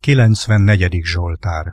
94. Zsoltár.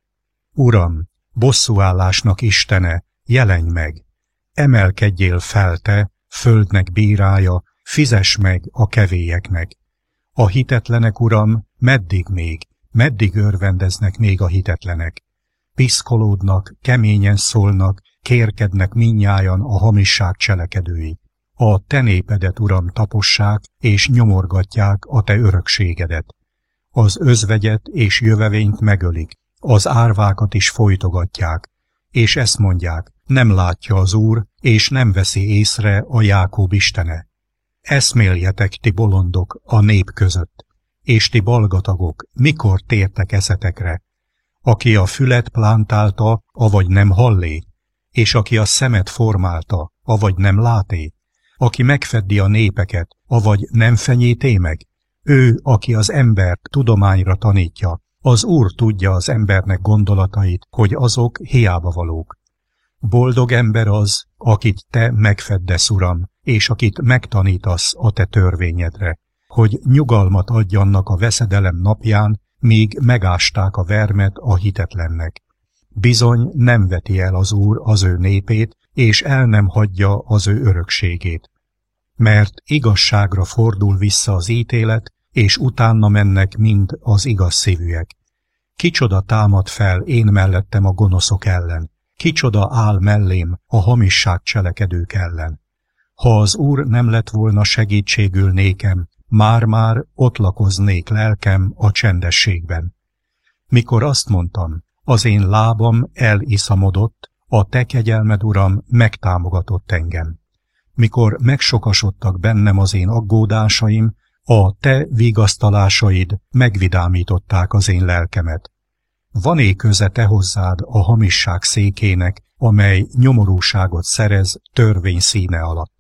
Uram, bosszúállásnak Istene, jelenj meg! Emelkedjél fel te, földnek bírája, fizess meg a kevélyeknek. A hitetlenek, Uram, meddig még, meddig örvendeznek még a hitetlenek? Piszkolódnak, keményen szólnak, kérkednek mindnyájan a hamisság cselekedői. A te népedet, Uram, tapossák, és nyomorgatják a te örökségedet. Az özvegyet és jövevényt megölik, az árvákat is folytogatják, és ezt mondják, nem látja az Úr, és nem veszi észre a Jákob Istene. Eszméljetek, ti bolondok, a nép között, és ti balgatagok, mikor tértek eszetekre? Aki a fület plántálta, avagy nem hallé, és aki a szemet formálta, avagy nem láté, aki megfeddi a népeket, avagy nem fenyíté meg, ő, aki az embert tudományra tanítja, az Úr tudja az embernek gondolatait, hogy azok hiába valók. Boldog ember az, akit te megfeddesz, Uram, és akit megtanítasz a te törvényedre, hogy nyugalmat adjanak a veszedelem napján, míg megásták a vermet a hitetlennek. Bizony nem veti el az Úr az ő népét, és el nem hagyja az ő örökségét. Mert igazságra fordul vissza az ítélet, és utána mennek mind az igaz szívűek. Kicsoda támad fel én mellettem a gonoszok ellen, kicsoda áll mellém a hamisság cselekedők ellen. Ha az Úr nem lett volna segítségül nékem, már-már ott lakoznék lelkem a csendességben. Mikor azt mondtam, az én lábam eliszamodott, a te kegyelmed, Uram, megtámogatott engem. Mikor megsokasodtak bennem az én aggódásaim, a te vigasztalásaid megvidámították az én lelkemet. Van-e köze te hozzád a hamisság székének, amely nyomorúságot szerez törvény színe alatt?